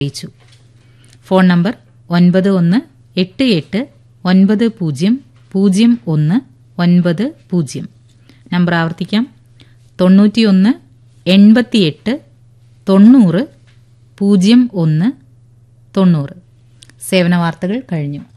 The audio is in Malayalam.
അറിയിച്ചു. Phone number 9188900190. നമ്പർ ആവർത്തിക്കാം: 91 88 90 01 90. സേവന വാർത്തകൾ കഴിഞ്ഞു.